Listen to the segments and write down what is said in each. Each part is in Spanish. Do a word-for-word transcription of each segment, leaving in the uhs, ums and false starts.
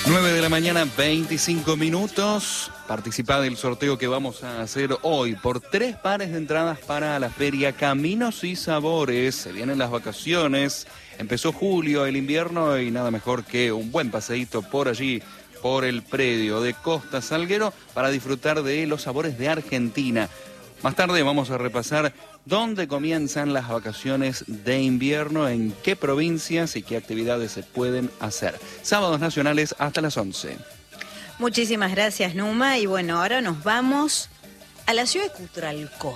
nueve de la mañana, veinticinco minutos. Participa del sorteo que vamos a hacer hoy por tres pares de entradas para la feria Caminos y Sabores. Se vienen las vacaciones, empezó julio, el invierno, y nada mejor que un buen paseíto por allí, por el predio de Costa Salguero, para disfrutar de los sabores de Argentina. Más tarde vamos a repasar dónde comienzan las vacaciones de invierno, en qué provincias y qué actividades se pueden hacer. Sábados nacionales hasta las once. Muchísimas gracias, Numa. Y bueno, ahora nos vamos a la ciudad de Cutralcó,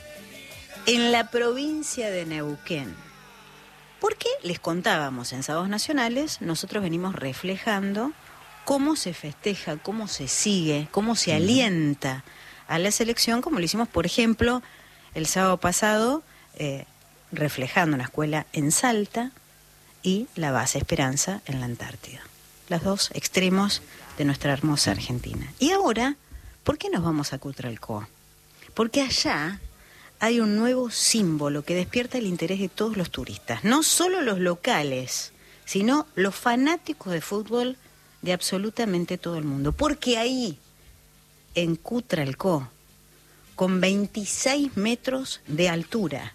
en la provincia de Neuquén. Porque les contábamos en Sábados Nacionales, nosotros venimos reflejando cómo se festeja, cómo se sigue, cómo se alienta a la selección, como lo hicimos, por ejemplo, el sábado pasado, eh, reflejando una escuela en Salta y la base Esperanza en la Antártida. Los dos extremos de nuestra hermosa Argentina. Y ahora, ¿por qué nos vamos a Cutralcó? Porque allá hay un nuevo símbolo que despierta el interés de todos los turistas, no solo los locales, sino los fanáticos de fútbol de absolutamente todo el mundo. Porque ahí, en Cutralcó, con veintiséis metros de altura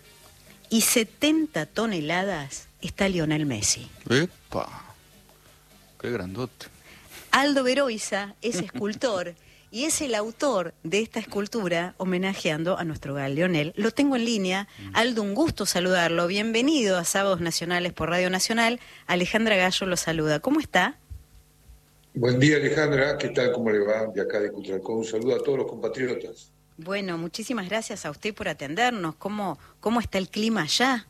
y setenta toneladas, está Lionel Messi. ¡Epa! ¡Qué grandote! Aldo Veroiza es escultor y es el autor de esta escultura homenajeando a nuestro gal Lionel. Lo tengo en línea. Aldo, un gusto saludarlo. Bienvenido a Sábados Nacionales por Radio Nacional. Alejandra Gallo lo saluda. ¿Cómo está? Buen día, Alejandra. ¿Qué tal? ¿Cómo le va? De acá de Cutralcó. Un saludo a todos los compatriotas. Bueno, muchísimas gracias a usted por atendernos. ¿Cómo, cómo está el clima allá?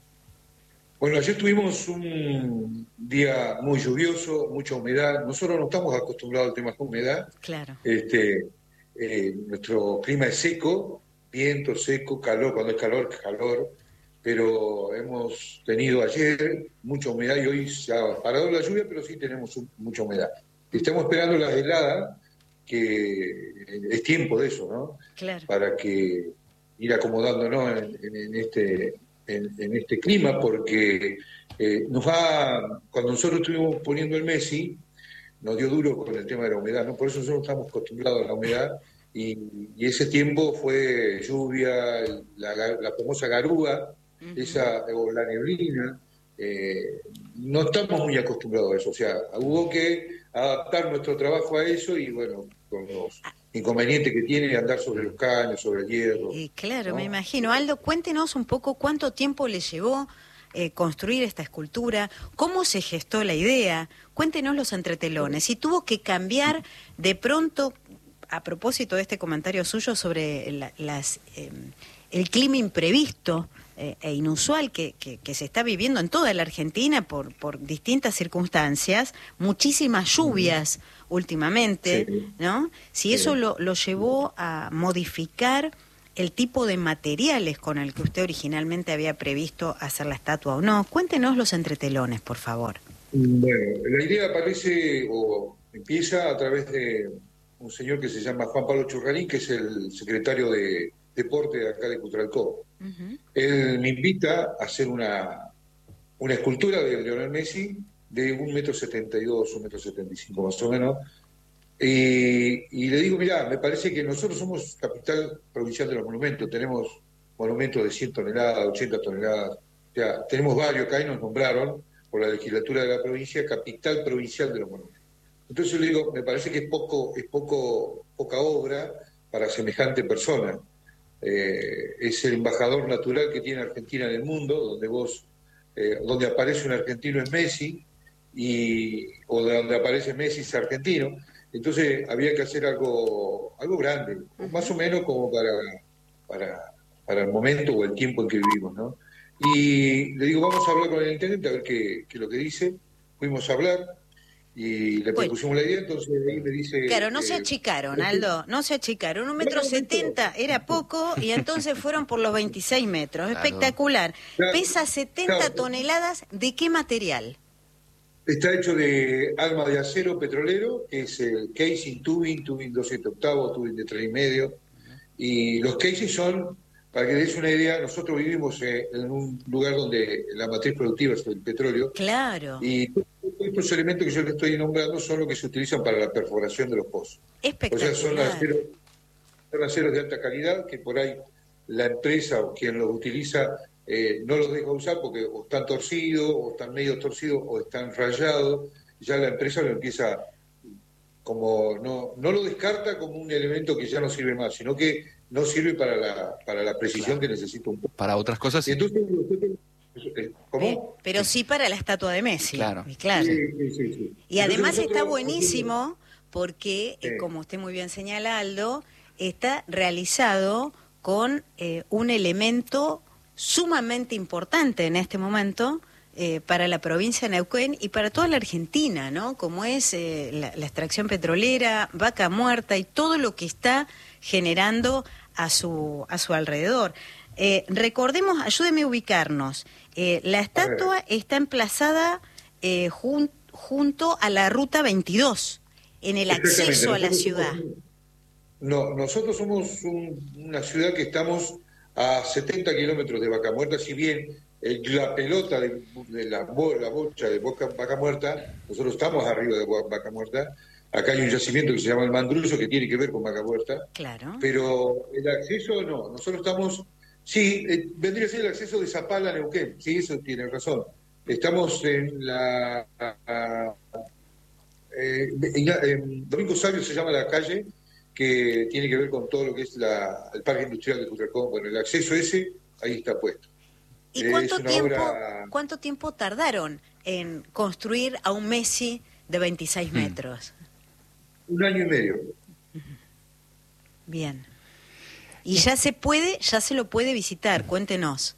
Bueno, ayer tuvimos un día muy lluvioso, mucha humedad. Nosotros no estamos acostumbrados al tema de humedad. Claro. Este, eh, nuestro clima es seco, viento seco, calor, cuando es calor, calor. Pero hemos tenido ayer mucha humedad y hoy se ha parado la lluvia, pero sí tenemos un, mucha humedad. Estamos esperando las heladas, que es tiempo de eso, ¿no? Claro. Para que ir acomodándonos en, en, en este en, en este clima, porque eh, nos va, cuando nosotros estuvimos poniendo el Messi, nos dio duro con el tema de la humedad, ¿no? Por eso nosotros estamos acostumbrados a la humedad, y, y ese tiempo fue lluvia, la, la famosa garúa, uh-huh. esa, o la neblina. Eh, no estamos muy acostumbrados a eso, o sea, hubo que adaptar nuestro trabajo a eso, y bueno, con los inconvenientes que tiene andar sobre los caños, sobre el hierro. Y claro, ¿no? Me imagino. Aldo, cuéntenos un poco cuánto tiempo le llevó eh, construir esta escultura, cómo se gestó la idea, cuéntenos los entretelones, si tuvo que cambiar de pronto, a propósito de este comentario suyo sobre la, las, eh, el clima imprevisto eh, e inusual que, que, que se está viviendo en toda la Argentina por, por distintas circunstancias, muchísimas lluvias mm. últimamente, sí. ¿no? Si sí. eso lo, lo llevó a modificar el tipo de materiales con el que usted originalmente había previsto hacer la estatua o no. Cuéntenos los entretelones, por favor. Bueno, la idea aparece o empieza a través de un señor que se llama Juan Pablo Churrarín, que es el secretario de Deporte de acá de Cutralcó. Uh-huh. Él me invita a hacer una, una escultura de Lionel Messi de un metro setenta y dos, un metro setenta y cinco más o menos. Y, y le digo, mirá, me parece que nosotros somos capital provincial de los monumentos, tenemos monumentos de cien toneladas, ochenta toneladas, o sea, tenemos varios, acá y nos nombraron por la legislatura de la provincia capital provincial de los monumentos. Entonces le digo, me parece que es poco, es poco, poca obra para semejante persona. Eh, es el embajador natural que tiene Argentina en el mundo, donde vos, eh, donde aparece un argentino es Messi, y, o de donde aparece Messi es argentino. Entonces había que hacer algo, algo grande, uh-huh. más o menos como para, para, para el momento o el tiempo en que vivimos, ¿no? Y le digo, vamos a hablar con el intendente a ver qué, qué es lo que dice. Fuimos a hablar y le propusimos bueno. la idea, entonces ahí me dice... Claro, no eh, se achicaron, Aldo, no se achicaron. Un metro setenta era poco y entonces fueron por los veintiséis metros. Claro. Espectacular. Claro. Pesa setenta claro. toneladas. ¿De qué material? Está hecho de alma de acero petrolero, que es el casing, tubing, tubing doscientos octavos, tubing de tres y medio. Uh-huh. Y los casing son, para que des una idea, nosotros vivimos eh, en un lugar donde la matriz productiva es el petróleo. Claro. Y estos elementos que yo le estoy nombrando son los que se utilizan para la perforación de los pozos. Espectacular. O sea, son aceros, son aceros de alta calidad que por ahí la empresa o quien los utiliza eh, no los deja usar porque o están torcidos, o están medio torcidos, o están rayados. Ya la empresa lo empieza como, no, no lo descarta como un elemento que ya no sirve más, sino que no sirve para la, para la precisión claro. que necesita un pozo. Para otras cosas sí. Entonces, ¿cómo? Pero sí para la estatua de Messi. Claro. claro. Sí, sí, sí, sí. Y además Entonces, está nosotros, buenísimo porque, sí. eh, como usted muy bien señala, Aldo, está realizado con eh, un elemento sumamente importante en este momento eh, para la provincia de Neuquén y para toda la Argentina, ¿no? Como es eh, la, la extracción petrolera, Vaca Muerta y todo lo que está generando a su, a su alrededor. Eh, recordemos, ayúdeme a ubicarnos, eh, la estatua está emplazada eh, jun, junto a la ruta veintidós, en el acceso a la ciudad. No, nosotros somos un, una ciudad que estamos a setenta kilómetros de Vaca Muerta, si bien eh, la pelota de, de la, la bocha de Boca, Vaca Muerta, nosotros estamos arriba de Vaca Muerta, acá hay un yacimiento que se llama el Mandrullo que tiene que ver con Vaca Muerta, claro. Pero el acceso no, nosotros estamos, sí, eh, vendría a ser el acceso de Zapala a Neuquén, sí, eso tiene razón, estamos en la... A, a, eh, en, en Domingo Sabio se llama la calle, que tiene que ver con todo lo que es la, el parque industrial de Cutralcó. Bueno, el acceso ese, ahí está puesto. ¿Y eh, cuánto, tiempo, obra... cuánto tiempo tardaron en construir a un Messi de veintiséis hmm. metros? Un año y medio. Bien. Y ya se puede, ya se lo puede visitar, cuéntenos.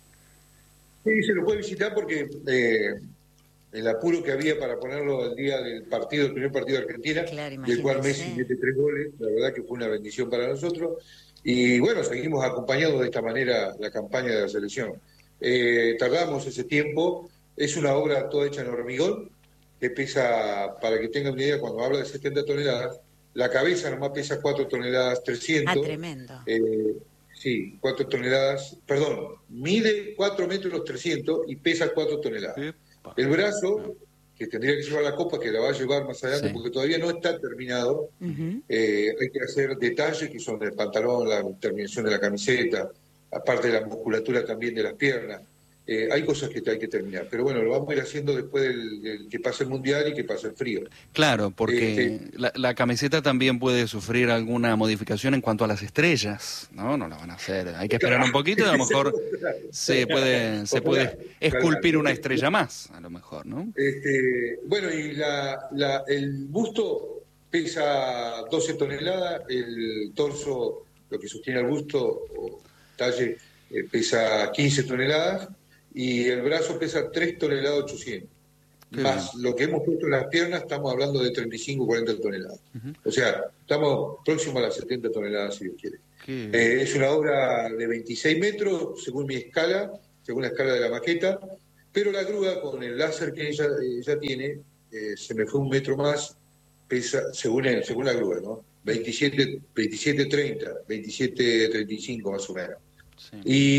Sí, se lo puede visitar porque eh, el apuro que había para ponerlo al día del partido, el primer partido de Argentina, claro, del cual Messi mete tres goles, la verdad que fue una bendición para nosotros, y bueno, seguimos acompañando de esta manera la campaña de la selección. Eh, tardamos ese tiempo, es una obra toda hecha en hormigón, que pesa, para que tengan una idea, cuando habla de setenta toneladas, la cabeza nomás pesa cuatro toneladas trescientos. Ah, tremendo. Eh, sí, cuatro toneladas, perdón, mide cuatro metros trescientos y pesa cuatro toneladas. Sí. El brazo, que tendría que llevar la copa, que la va a llevar más adelante, sí. porque todavía no está terminado, uh-huh. eh, hay que hacer detalles que son del pantalón, la terminación de la camiseta, aparte de la musculatura también de las piernas. Eh, hay cosas que hay que terminar, pero bueno, lo vamos a ir haciendo después del, del que pase el Mundial y que pase el frío. Claro, porque este, la, la camiseta también puede sufrir alguna modificación en cuanto a las estrellas, ¿no? No la van a hacer, hay que esperar un poquito y a lo mejor se puede se puede esculpir una estrella más, a lo mejor, ¿no? Este, bueno, y la, la, el busto pesa doce toneladas, el torso, lo que sostiene el busto, o talle, eh, pesa quince toneladas, y el brazo pesa tres toneladas ochocientos. Qué más bien. Lo que hemos puesto en las piernas, estamos hablando de treinta y cinco, cuarenta toneladas. Uh-huh. O sea, estamos próximos a las setenta toneladas, si Dios quiere. Eh, es una obra de veintiséis metros, según mi escala, según la escala de la maqueta, pero la grúa, con el láser que ella, ella tiene, eh, se me fue un metro más, pesa, según él, según la grúa, ¿no? veintisiete, veintisiete treinta, veintisiete treinta y cinco más o menos. Sí.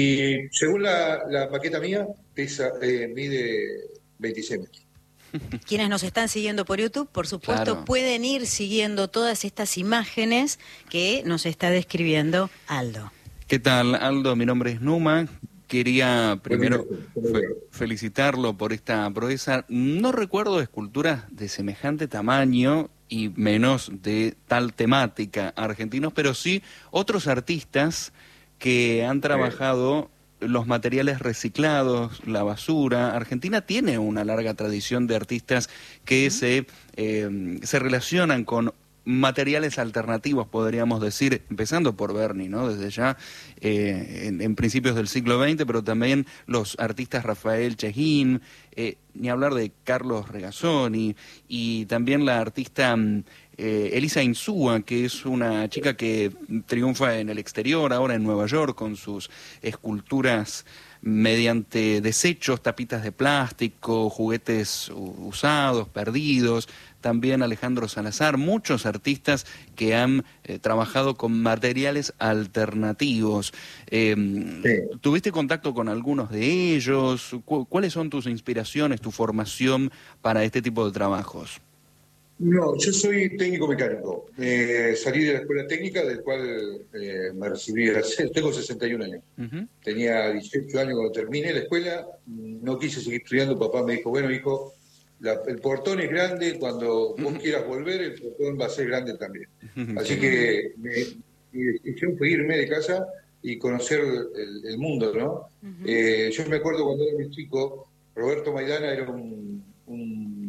Y según la, la maqueta mía, pesa, eh, mide veintiséis metros. Quienes nos están siguiendo por YouTube, por supuesto, claro. pueden ir siguiendo todas estas imágenes que nos está describiendo Aldo. ¿Qué tal, Aldo? Mi nombre es Numa. Quería primero fe felicitarlo por esta proeza. No recuerdo esculturas de semejante tamaño y menos de tal temática argentinos, pero sí otros artistas que han trabajado los materiales reciclados, la basura. Argentina tiene una larga tradición de artistas que uh-huh. se, eh, se relacionan con materiales alternativos, podríamos decir, empezando por Berni, ¿no? Desde ya, eh, en, en principios del siglo veinte, pero también los artistas Rafael Chejín, eh, ni hablar de Carlos Regazzoni, y también la artista eh, Elisa Insúa, que es una chica que triunfa en el exterior, ahora en Nueva York, con sus esculturas mediante desechos, tapitas de plástico, juguetes usados, perdidos. También Alejandro Salazar, muchos artistas que han eh, trabajado con materiales alternativos. Eh, sí. ¿Tuviste contacto con algunos de ellos? ¿Cu- ¿Cuáles son tus inspiraciones, tu formación para este tipo de trabajos? No, yo soy técnico mecánico. Eh, salí de la escuela técnica, del cual eh, me recibí, tengo sesenta y un años. Uh-huh. Tenía dieciocho años cuando terminé la escuela, no quise seguir estudiando, papá me dijo, bueno, hijo, la, el portón es grande, cuando vos quieras volver, el portón va a ser grande también. Así que me, mi decisión fue irme de casa y conocer el, el mundo, ¿no? Uh-huh. Eh, yo me acuerdo cuando era muy chico, Roberto Maidana era un... un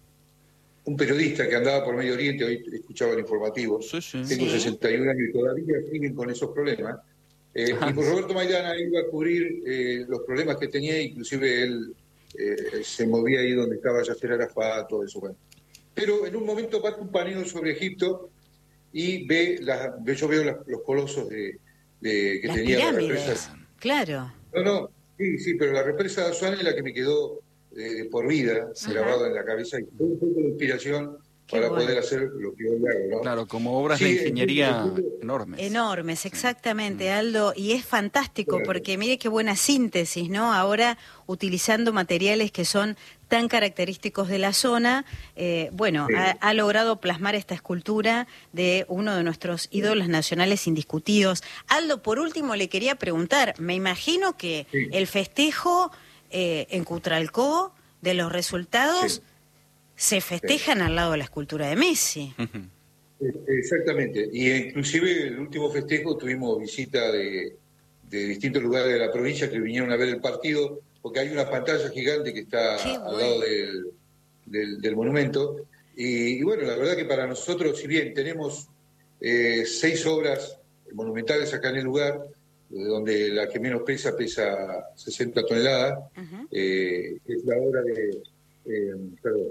un periodista que andaba por Medio Oriente, hoy escuchaba el informativo, sí, sí. Tengo sí. sesenta y un años y todavía siguen con esos problemas. Eh, y con Roberto Maidana iba a cubrir eh, los problemas que tenía, inclusive él eh, se movía ahí donde estaba Yasser Arafat, todo eso. Bueno. Pero en un momento pasa un paneo sobre Egipto y ve, las, yo veo las, los colosos de, de que las tenía pirámides, la represa. Claro. No, no, sí, sí, pero la represa de Asuán es la que me quedó Eh, por vida, ajá, grabado en la cabeza, y fue un poco de inspiración Qué para bueno. poder hacer lo que hoy hago, ¿no? Claro, como obras sí, de ingeniería el, el, el, enormes. Enormes, exactamente, sí. Aldo, y es fantástico bueno. porque mire qué buena síntesis, ¿no? Ahora utilizando materiales que son tan característicos de la zona, eh, bueno, sí. ha, ha logrado plasmar esta escultura de uno de nuestros ídolos nacionales indiscutidos. Aldo, por último le quería preguntar, me imagino que sí. el festejo Eh, en Cutralcó, de los resultados, sí. se festejan sí. al lado de la escultura de Messi. Exactamente, y inclusive el último festejo tuvimos visita de, de distintos lugares de la provincia que vinieron a ver el partido, porque hay una pantalla gigante que está Qué al bueno. lado del, del, del monumento, y, y bueno, la verdad que para nosotros, si bien tenemos eh, seis obras monumentales acá en el lugar, donde la que menos pesa pesa sesenta toneladas, uh-huh. eh, es la obra de, eh, perdón,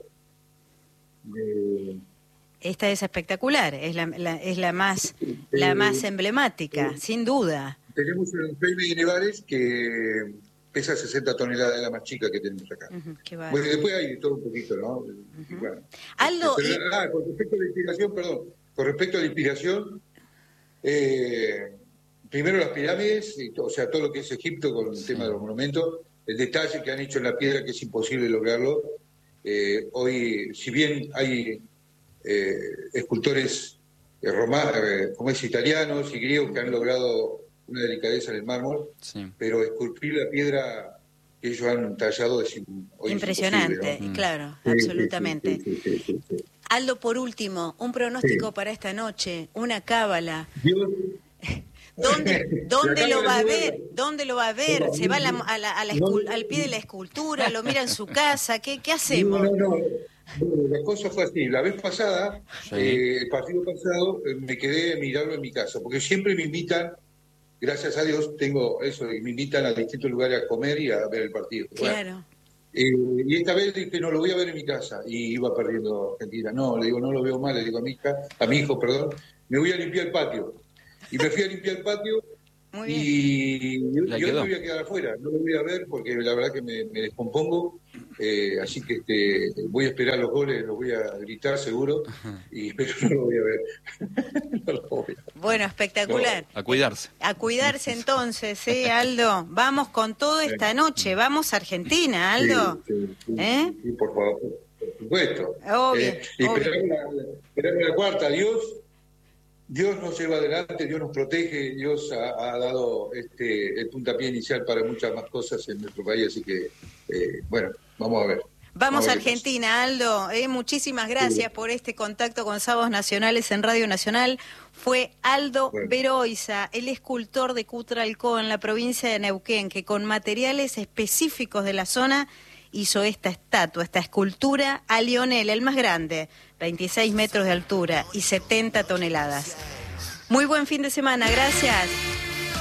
de... Esta es espectacular, es la, la, es la más eh, la más emblemática, eh, sin duda. Tenemos el Jaime de Nevares que pesa sesenta toneladas, es la más chica que tenemos acá. Uh-huh, bueno, y después hay todo un poquito, ¿no? Uh-huh. Bueno, Aldo, pero, y... ah, con respecto a la inspiración, perdón, con respecto a la inspiración, eh, primero las pirámides, o sea, todo lo que es Egipto con el sí. tema de los monumentos, el detalle que han hecho en la piedra que es imposible lograrlo. Eh, hoy, si bien hay eh, escultores eh, romanos, eh, como es italianos y griegos que han logrado una delicadeza en el mármol, sí. pero esculpir la piedra que ellos han tallado es hoy impresionante, ¿no? claro, sí, absolutamente. Sí, sí, sí, sí, sí, sí. Aldo, por último, un pronóstico sí. para esta noche, una cábala. Dios... ¿Dónde, dónde lo va a ver? ¿Dónde lo va a ver? ¿Se va a la, a la, a la escul- al pie de la escultura? ¿Lo mira en su casa? ¿Qué, qué hacemos? No, no, no. La cosa fue así. La vez pasada, sí. eh, el partido pasado, eh, me quedé a mirarlo en mi casa, porque siempre me invitan, gracias a Dios, tengo eso, me invitan a distintos lugares a comer y a ver el partido. Claro. Bueno, eh, y esta vez dije, no, lo voy a ver en mi casa, y iba perdiendo Argentina. No, le digo, no lo veo mal, le digo a mi hija, a mi hijo, perdón, me voy a limpiar el patio. Y me fui a limpiar el patio y yo, yo me voy a quedar afuera, no lo voy a ver porque la verdad que me, me descompongo, eh, así que este, voy a esperar los goles, los voy a gritar seguro, y, pero no lo voy a ver. No lo voy a ver. Bueno, espectacular. No, a cuidarse. A cuidarse entonces, ¿eh, Aldo? Vamos con todo esta noche, vamos a Argentina, Aldo. Sí, sí, sí, ¿Eh? sí, por favor, por supuesto. Obvio, eh, y obvio. Esperamos la, esperamos la cuarta, Dios... Dios nos lleva adelante, Dios nos protege, Dios ha, ha dado este el puntapié inicial para muchas más cosas en nuestro país, así que, eh, bueno, vamos a ver. Vamos a Argentina, Aldo. Eh, muchísimas gracias sí. por este contacto con Sábados Nacionales en Radio Nacional. Fue Aldo bueno. Beroiza, el escultor de Cutralcó en la provincia de Neuquén, que con materiales específicos de la zona hizo esta estatua, esta escultura a Lionel, el más grande, veintiséis metros de altura y setenta toneladas. Muy buen fin de semana, gracias.